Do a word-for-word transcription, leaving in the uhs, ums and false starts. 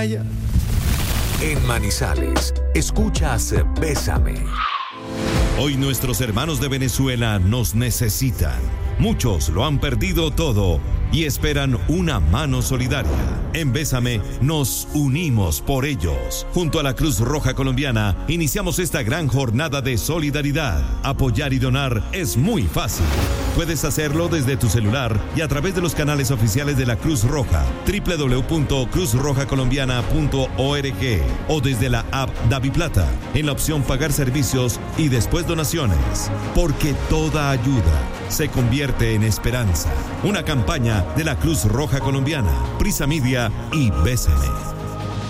vaya. En Manizales, escuchas Bésame. Hoy nuestros hermanos de Venezuela nos necesitan. Muchos lo han perdido todo y esperan una mano solidaria. En Bésame nos unimos por ellos. Junto a la Cruz Roja Colombiana iniciamos esta gran jornada de solidaridad. Apoyar y donar es muy fácil. Puedes hacerlo desde tu celular y a través de los canales oficiales de la Cruz Roja, doble u doble u doble u punto cruz roja colombiana punto org, o desde la app DaviPlata en la opción Pagar servicios y después donaciones. Porque toda ayuda se convierte en esperanza. Una campaña de la Cruz Roja Colombiana, Prisa Media y Bésame.